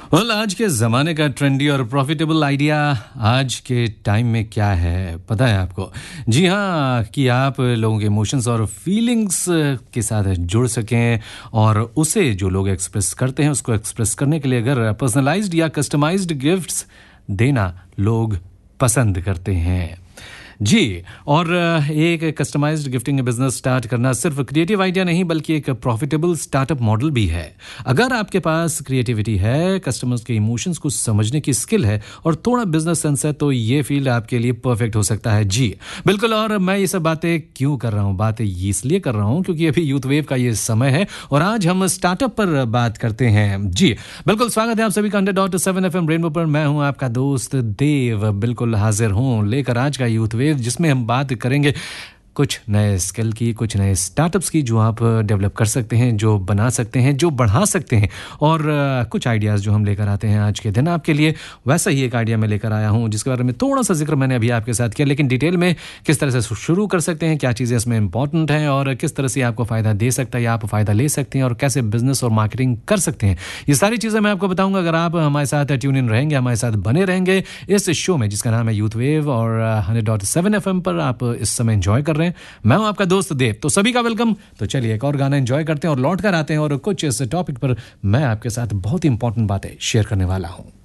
आज के ज़माने का ट्रेंडी और प्रॉफिटेबल आइडिया आज के टाइम में क्या है पता है आपको? जी हाँ, कि आप लोगों के इमोशंस और फीलिंग्स के साथ जुड़ सकें और उसे जो लोग एक्सप्रेस करते हैं उसको एक्सप्रेस करने के लिए अगर पर्सनलाइज्ड या कस्टमाइज्ड गिफ्ट्स देना लोग पसंद करते हैं। जी, और एक कस्टमाइज्ड गिफ्टिंग बिजनेस स्टार्ट करना सिर्फ क्रिएटिव आइडिया नहीं बल्कि एक प्रॉफिटेबल स्टार्टअप मॉडल भी है। अगर आपके पास क्रिएटिविटी है, कस्टमर्स के इमोशंस को समझने की स्किल है और थोड़ा बिजनेस सेंस है तो ये फील्ड आपके लिए परफेक्ट हो सकता है। जी बिल्कुल, और मैं ये सब बातें क्यों कर रहा हूँ? बातें इसलिए कर रहा हूँ क्योंकि अभी यूथ वेव का ये समय है और आज हम स्टार्टअप पर बात करते हैं। जी बिल्कुल, स्वागत है आप सभी का 100.7 FM रेनबो पर। मैं हूँ आपका दोस्त देव, बिल्कुल हाजिर हूँ लेकर आज का यूथ वेव, जिसमें हम बात करेंगे कुछ नए स्किल की, कुछ नए स्टार्टअप्स की जो आप डेवलप कर सकते हैं, जो बना सकते हैं, जो बढ़ा सकते हैं और कुछ आइडियाज़ जो हम लेकर आते हैं आज के दिन आपके लिए। वैसा ही एक आइडिया मैं लेकर आया हूं जिसके बारे में थोड़ा सा जिक्र मैंने अभी आपके साथ किया, लेकिन डिटेल में किस तरह से शुरू कर सकते हैं, क्या चीज़ें इसमें इंपॉर्टेंट हैं और किस तरह से आपको फ़ायदा दे सकता है या आप फ़ायदा ले सकते हैं और कैसे बिजनेस और मार्केटिंग कर सकते हैं, ये सारी चीज़ें मैं आपको बताऊँगा अगर आप हमारे साथ ट्यून इन रहेंगे, हमारे साथ बने रहेंगे इस शो में जिसका नाम है यूथ वेव और 100.7 FM पर आप इस समय एंजॉय कर रहे हैं। मैं हूं आपका दोस्त देव, तो सभी का वेलकम। तो चलिए एक और गाना एंजॉय करते हैं और लौट कर आते हैं और कुछ इस टॉपिक पर मैं आपके साथ बहुत ही इंपॉर्टेंट बातें शेयर करने वाला हूं।